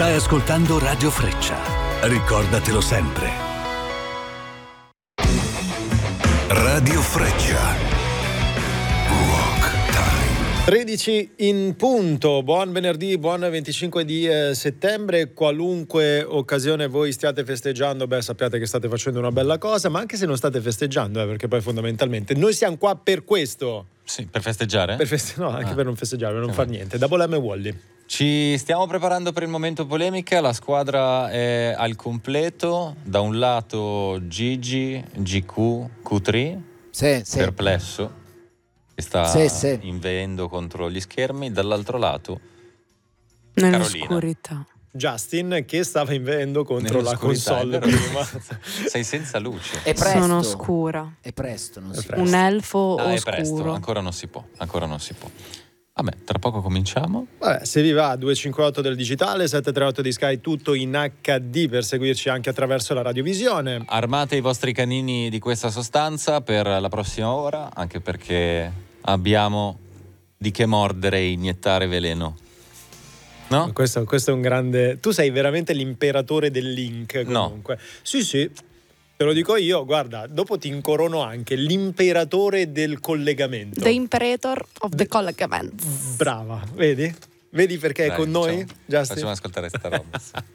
Stai ascoltando Radio Freccia. Ricordatelo sempre. Radio Freccia. Rock Time. 13 in punto, buon venerdì, buon 25 di settembre, qualunque occasione voi stiate festeggiando, sappiate che state facendo una bella cosa, ma anche se non state festeggiando, perché poi fondamentalmente noi siamo qua per questo. Sì, per festeggiare? No, anche per non festeggiare, per non far niente. Da Bolemme Wally. Ci stiamo preparando per il momento polemica, la squadra è al completo, da un lato Gigi, GQ, Q3, perplesso, che sta inveendo contro gli schermi, dall'altro lato nell'oscurità. Justin che stava inveendo contro la console prima. Sei senza luce. È presto. Sono oscura. È presto, non si Un elfo oscuro. È presto, ancora non si può. Vabbè, tra poco cominciamo. Vabbè, se vi va, 258 del digitale, 738 di Sky, tutto in HD per seguirci anche attraverso la radiovisione. Armate i vostri canini di questa sostanza per la prossima ora, anche perché abbiamo di che mordere e iniettare veleno. No? Questo è un grande... Tu sei veramente l'imperatore del link, comunque. No. Sì, te lo dico io, guarda, dopo ti incorono anche l'imperatore del collegamento. The Imperator of the Collegaments. Brava, vedi? Vedi perché è con noi? Facciamo ascoltare sta roba.